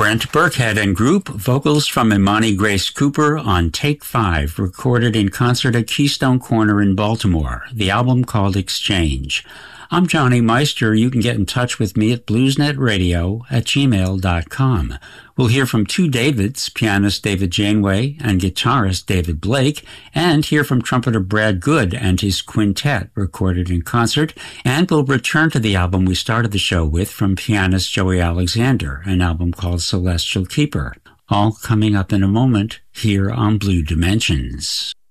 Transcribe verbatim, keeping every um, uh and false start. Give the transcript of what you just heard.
Brent Burkhead and Group, vocals from Imani Grace Cooper on Take Five, recorded in concert at Keystone Corner in Baltimore. The album called Exchange. I'm Johnny Meister. You can get in touch with me at bluesnetradio at gmail dot com. We'll hear from two Davids, pianist David Janeway and guitarist David Blake, and hear from trumpeter Brad Good and his quintet, recorded in concert, and we'll return to the album we started the show with from pianist Joey Alexander, an album called Celestial Keeper. All coming up in a moment here on Blue Dimensions.